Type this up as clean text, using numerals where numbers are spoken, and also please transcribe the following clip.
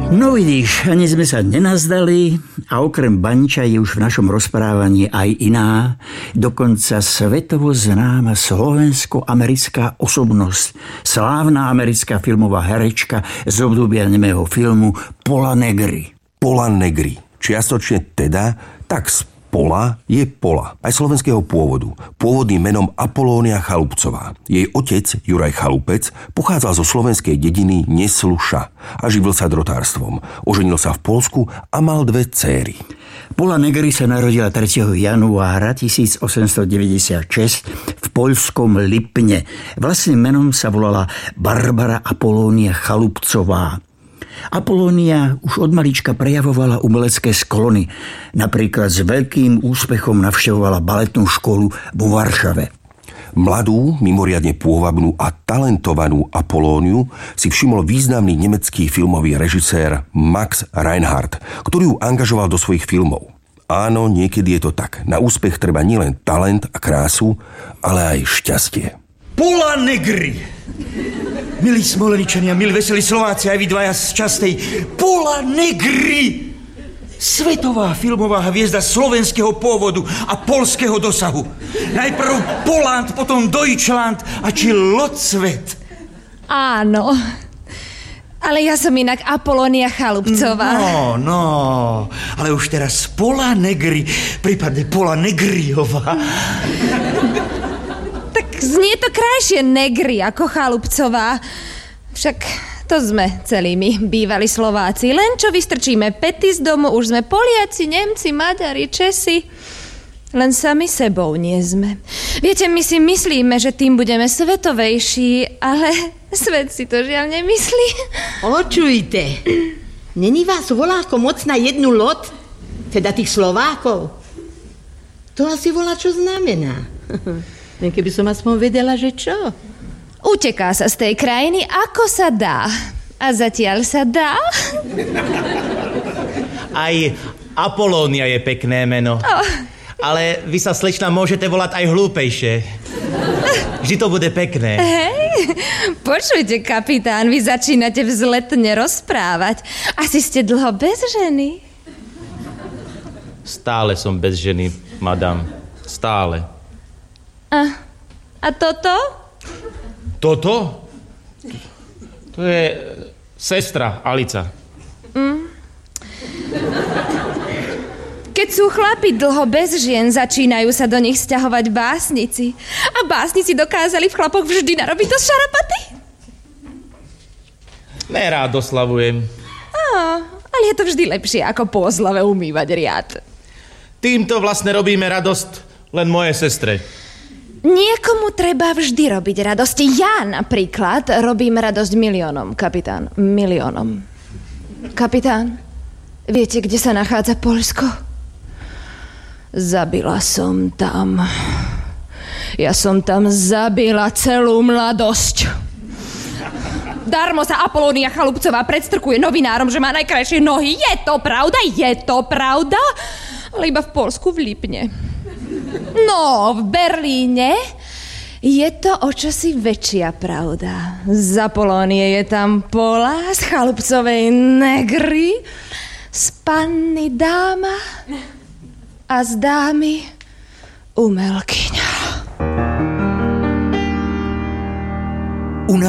No vidíš, ani sme sa nenazdali a okrem Baniča je už v našom rozprávaní aj iná, dokonca svetovo známa slovensko-americká osobnosť, slávna americká filmová herečka z obdobia nemého filmu Pola Negri. Pola Negri. Čiastočne teda, tak Pola je Pola, aj slovenského pôvodu, pôvodným menom Apolónia Chalupcová. Jej otec, Juraj Chalupec, pochádzal zo slovenskej dediny Nesluša a živil sa drotárstvom. Oženil sa v Poľsku a mal 2 céry. Pola Negri sa narodila 3. januára 1896 v poľskom Lipne. Vlastným menom sa volala Barbara Apolónia Chalupcová. Apolónia už od malička prejavovala umelecké sklony. Napríklad s veľkým úspechom navštevovala baletnú školu vo Varšave. Mladú, mimoriadne pôvabnú a talentovanú Apolóniu si všimol významný nemecký filmový režisér Max Reinhardt, ktorý ju angažoval do svojich filmov. Áno, niekedy je to tak. Na úspech treba nielen talent a krásu, ale aj šťastie. Pola Negri! Milí Smoleničania, milí veselí Slováci, aj vy dvaja z častej. Pola Negri! Svetová filmová hviezda slovenského pôvodu a poľského dosahu. Najprv Poland, potom Deutschland a či Locvet. Áno, ale ja som inak Apolónia Chalupcová. No, ale už teraz Pola Negri, prípadne Pola Negriová. Znie to krajšie Negri ako Chalupcová. Však to sme celí my, bývalí Slováci. Len čo vystrčíme pety z domu, už sme Poliaci, Nemci, Maďari, Česi. Len sami sebou nie sme. Viete, my si myslíme, že tým budeme svetovejší, ale svet si to žiaľ nemyslí. Počujte, není vás voláko moc na jednu loď? Teda tých Slovákov? To asi volá, čo znamená. Len keby som aspoň vedela, že čo? Uteká sa z tej krajiny, ako sa dá. A zatiaľ sa dá. Aj Apolónia je pekné meno. Ale vy sa, slečna, môžete volať aj hlúpejšie. Vždy to bude pekné. Hej, počujte, kapitán, vy začínate vzletne rozprávať. Asi ste dlho bez ženy? Stále som bez ženy, madam. Stále. A toto? Toto? To je sestra Alica. Keď sú chlapi dlho bez žien, začínajú sa do nich sťahovať básnici. A básnici dokázali v chlapoch vždy narobiť dosť šarapaty. Nerád oslavujem. Ale je to vždy lepšie, ako po oslave umývať riad. Týmto vlastne robíme radosť len mojej sestre. Niekomu treba vždy robiť radosť. Ja napríklad robím radosť miliónom, kapitán. Miliónom. Kapitán, viete, kde sa nachádza Poľsko? Zabila som tam. Ja som tam zabila celú mladosť. Darmo sa Apolónia Chalupcová predstrkuje novinárom, že má najkrajšie nohy. Je to pravda? Je to pravda? Ale iba v Poľsku, v Lipne. No, v Berlíne je to o čosi väčšia pravda. Z Apolónie je tam Pola, z Chalupcovej Negri, z panny dáma a z dámy umelky.